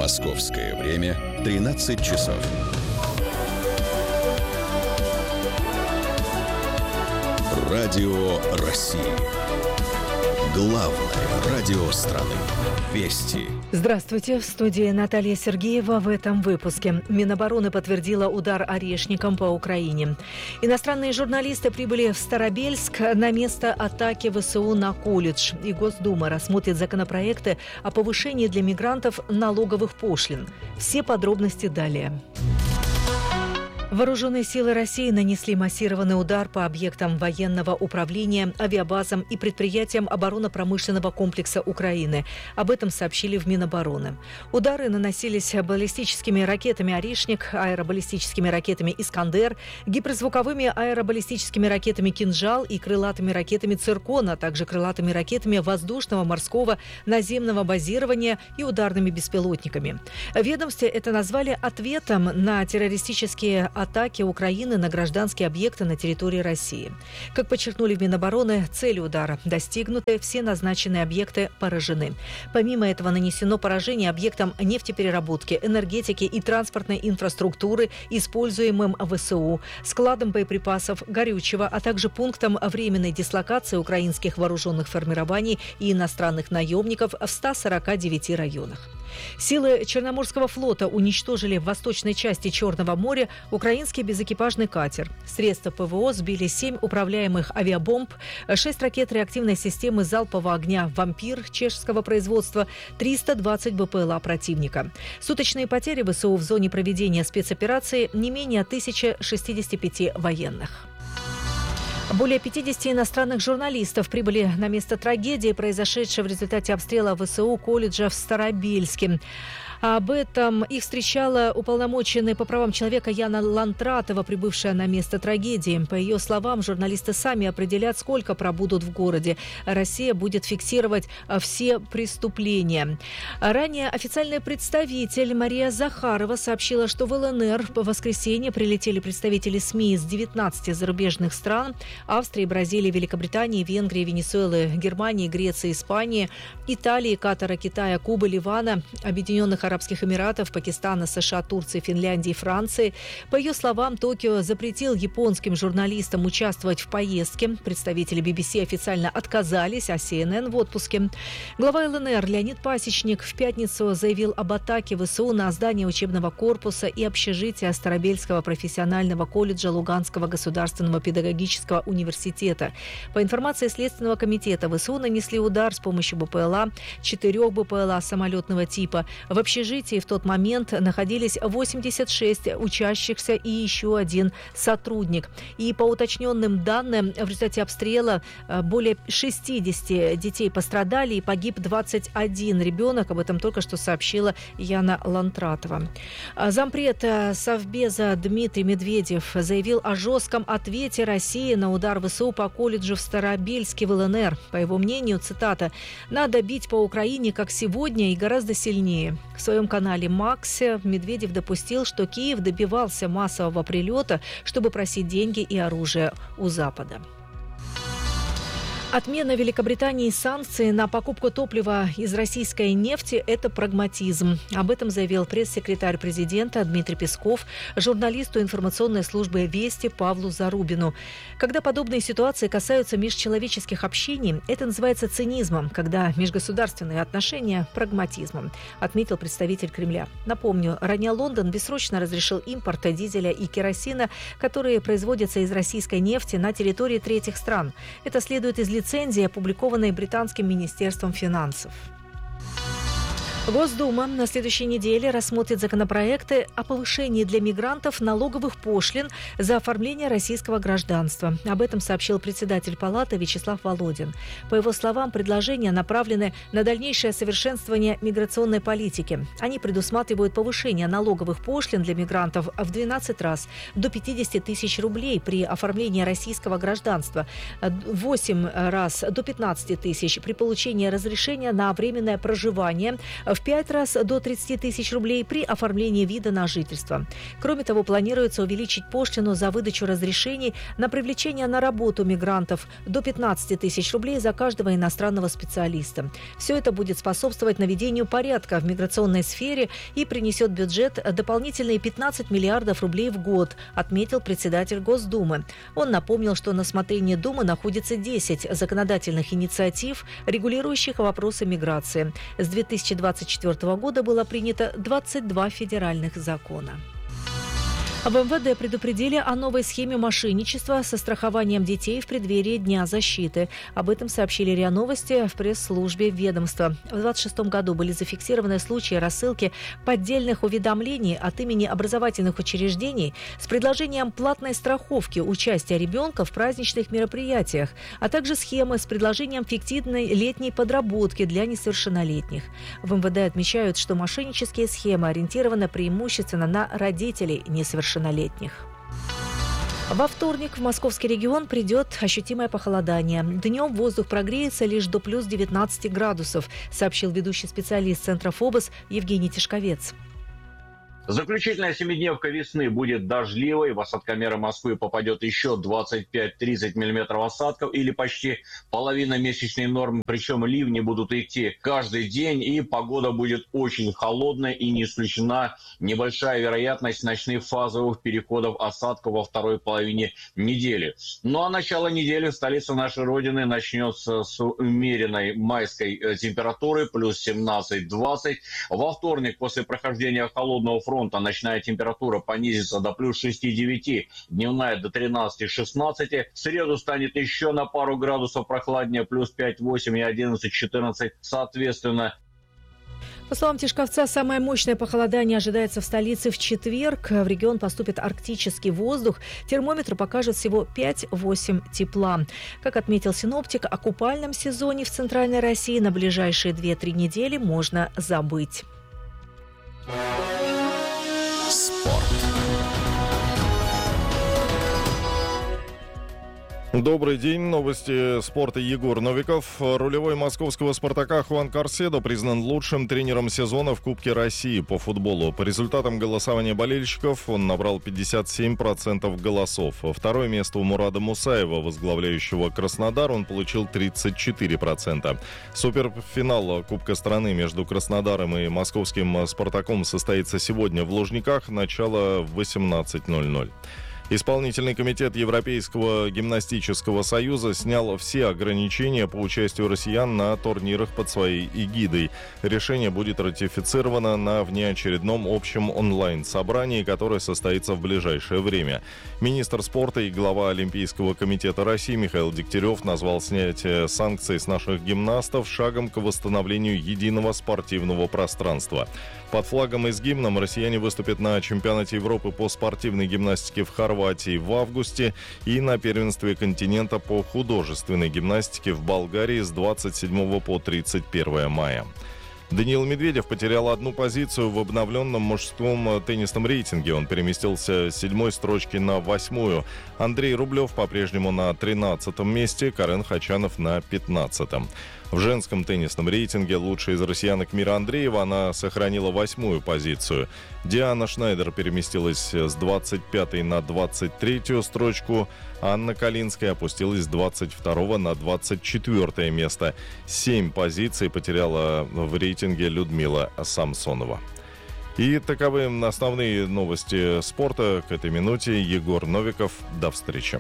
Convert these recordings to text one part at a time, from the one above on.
Московское время 13 часов. Радио России. Главное радио страны. Вести. Здравствуйте. В студии Наталья Сергеева. В этом выпуске. Минобороны подтвердила удар орешником по Украине. Иностранные журналисты прибыли в Старобельск на место атаки ВСУ на колледж. И Госдума рассмотрит законопроекты о повышении для мигрантов налоговых пошлин. Все подробности далее. Вооруженные силы России нанесли массированный удар по объектам военного управления, авиабазам и предприятиям оборонно-промышленного комплекса Украины. Об этом сообщили в Минобороны. Удары наносились баллистическими ракетами «Орешник», аэробаллистическими ракетами «Искандер», гиперзвуковыми аэробаллистическими ракетами «Кинжал» и крылатыми ракетами «Циркон», а также крылатыми ракетами воздушного, морского, наземного базирования и ударными беспилотниками. В ведомстве это назвали ответом на террористические атаки Украины на гражданские объекты на территории России. Как подчеркнули в Минобороны, цели удара достигнуты, все назначенные объекты поражены. Помимо этого нанесено поражение объектам нефтепереработки, энергетики и транспортной инфраструктуры, используемым ВСУ, складам боеприпасов, горючего, а также пунктам временной дислокации украинских вооруженных формирований и иностранных наемников в 149 районах. Силы Черноморского флота уничтожили в восточной части Черного моря украинский безэкипажный катер. Средства ПВО сбили 7 управляемых авиабомб, 6 ракет реактивной системы залпового огня «Вампир» чешского производства, 320 БПЛА противника. Суточные потери ВСУ в зоне проведения спецоперации не менее 1065 военных. Более 50 иностранных журналистов прибыли на место трагедии, произошедшей в результате обстрела ВСУ колледжа в Старобельске. Об этом их встречала уполномоченная по правам человека Яна Лантратова, прибывшая на место трагедии. По ее словам, журналисты сами определят, сколько пробудут в городе. Россия будет фиксировать все преступления. Ранее официальный представитель Мария Захарова сообщила, что в ЛНР в воскресенье прилетели представители СМИ из 19 зарубежных стран – Австрии, Бразилии, Великобритании, Венгрии, Венесуэлы, Германии, Греции, Испании, Италии, Катара, Китая, Кубы, Ливана, Объединенных Арабских Эмиратов, Пакистана, США, Турции, Финляндии и Франции. По ее словам, Токио запретил японским журналистам участвовать в поездке. Представители BBC официально отказались, а CNN в отпуске. Глава ЛНР Леонид Пасечник в пятницу заявил об атаке ВСУ на здание учебного корпуса и общежития Старобельского профессионального колледжа Луганского государственного педагогического университета. По информации Следственного комитета, ВСУ нанесли удар с помощью БПЛА, 4 БПЛА самолетного типа. В общежитии в тот момент находились 86 учащихся и еще один сотрудник. И по уточненным данным, в результате обстрела более 60 детей пострадали и погиб 21 ребенок. Об этом только что сообщила Яна Лантратова. Зампред Совбеза Дмитрий Медведев заявил о жестком ответе России на удар ВСУ по колледжу в Старобельске в ЛНР. По его мнению, цитата, «надо бить по Украине как сегодня и гораздо сильнее». В своем канале «Максе» Медведев допустил, что Киев добивался массового прилета, чтобы просить деньги и оружие у Запада. Отмена Великобритании санкций на покупку топлива из российской нефти – это прагматизм. Об этом заявил пресс-секретарь президента Дмитрий Песков журналисту информационной службы «Вести» Павлу Зарубину. Когда подобные ситуации касаются межчеловеческих общений, это называется цинизмом, когда межгосударственные отношения – прагматизмом, отметил представитель Кремля. Напомню, ранее Лондон бессрочно разрешил импорт дизеля и керосина, которые производятся из российской нефти на территории третьих стран. Это следует из лицензии, опубликованной британским министерством финансов. Госдума на следующей неделе рассмотрит законопроекты о повышении для мигрантов налоговых пошлин за оформление российского гражданства. Об этом сообщил председатель Палаты Вячеслав Володин. По его словам, предложения направлены на дальнейшее совершенствование миграционной политики. Они предусматривают повышение налоговых пошлин для мигрантов в 12 раз до 50 тысяч рублей при оформлении российского гражданства, 8 раз до 15 тысяч при получении разрешения на временное проживание в 5 раз до 30 тысяч рублей при оформлении вида на жительство. Кроме того, планируется увеличить пошлину за выдачу разрешений на привлечение на работу мигрантов до 15 тысяч рублей за каждого иностранного специалиста. Все это будет способствовать наведению порядка в миграционной сфере и принесет в бюджет дополнительные 15 миллиардов рублей в год, отметил председатель Госдумы. Он напомнил, что на рассмотрении Думы находится 10 законодательных инициатив, регулирующих вопросы миграции. С 2024 года было принято 22 федеральных закона. В МВД предупредили о новой схеме мошенничества со страхованием детей в преддверии Дня защиты. Об этом сообщили РИА Новости в пресс-службе ведомства. В 2026 году были зафиксированы случаи рассылки поддельных уведомлений от имени образовательных учреждений с предложением платной страховки участия ребенка в праздничных мероприятиях, а также схемы с предложением фиктивной летней подработки для несовершеннолетних. В МВД отмечают, что мошеннические схемы ориентированы преимущественно на родителей несовершеннолетних. Во вторник в московский регион придет ощутимое похолодание. Днем воздух прогреется лишь до плюс 19 градусов, сообщил ведущий специалист Центра ФОБОС Евгений Тишковец. Заключительная семидневка весны будет дождливой. В осадкомеры Москвы попадет еще 25-30 мм осадков или почти половина месячной нормы. Причем ливни будут идти каждый день, и погода будет очень холодной, и не исключена небольшая вероятность ночных фазовых переходов осадков во второй половине недели. Ну а начало недели в столице нашей Родины начнется с умеренной майской температуры, плюс 17-20. Во вторник после прохождения холодного фронта ночная температура понизится до плюс 6-9, дневная до 13-16. В среду станет еще на пару градусов прохладнее, плюс 5-8 и 11-14 соответственно. По словам Тишковца, самое мощное похолодание ожидается в столице в четверг. В регион поступит арктический воздух. Термометр покажет всего 5-8 тепла. Как отметил синоптик, о купальном сезоне в Центральной России на ближайшие 2-3 недели можно забыть. Добрый день. Новости спорта. Егор Новиков. Рулевой московского «Спартака» Хуан Карседо признан лучшим тренером сезона в Кубке России по футболу. По результатам голосования болельщиков он набрал 57% голосов. Второе место у Мурада Мусаева, возглавляющего Краснодар, он получил 34%. Суперфинал Кубка страны между Краснодаром и московским «Спартаком» состоится сегодня в Лужниках. Начало в 18:00. Исполнительный комитет Европейского гимнастического союза снял все ограничения по участию россиян на турнирах под своей эгидой. Решение будет ратифицировано на внеочередном общем онлайн-собрании, которое состоится в ближайшее время. Министр спорта и глава Олимпийского комитета России Михаил Дегтярев назвал снятие санкций с наших гимнастов шагом к восстановлению единого спортивного пространства. Под флагом и с гимном россияне выступят на чемпионате Европы по спортивной гимнастике в Хорватии в августе и на первенстве континента по художественной гимнастике в Болгарии с 27 по 31 мая. Даниил Медведев потерял одну позицию в обновленном мужском теннисном рейтинге. Он переместился с 7-й строчки на 8-ю. Андрей Рублев по-прежнему на 13-м месте, Карен Хачанов на 15-м. В женском теннисном рейтинге лучшая из россиянок мира Андреева, она сохранила 8-ю позицию. Диана Шнайдер переместилась с 25-й на 23-ю строчку. Анна Калинская опустилась с 22-го на 24-е место. 7 позиций потеряла в рейтинге Людмила Самсонова. И таковы основные новости спорта к этой минуте. Егор Новиков. До встречи.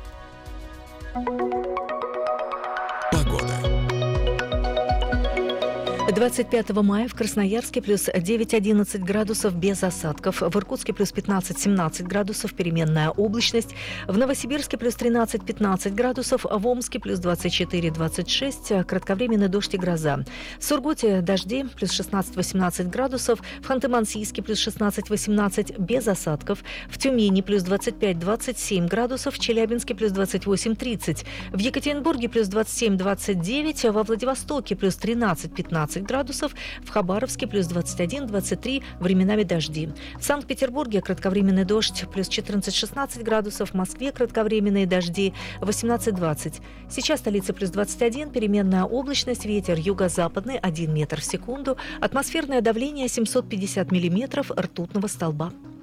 25 мая в Красноярске плюс 9-11 градусов без осадков. В Иркутске плюс 15-17 градусов, переменная облачность. В Новосибирске плюс 13-15 градусов. В Омске плюс 24-26, кратковременный дождь и гроза. В Сургуте дожди плюс 16-18 градусов. В Ханты-Мансийске плюс 16-18 без осадков. В Тюмени плюс 25-27 градусов. В Челябинске плюс 28-30. В Екатеринбурге плюс 27-29. Во Владивостоке плюс 13-15 градусов. градусов, в Хабаровске плюс 21-23, временами дожди. В Санкт-Петербурге кратковременный дождь плюс 14-16 градусов, в Москве кратковременные дожди 18-20. Сейчас столица плюс 21, переменная облачность, ветер юго-западный 1 метр в секунду, атмосферное давление 750 миллиметров ртутного столба.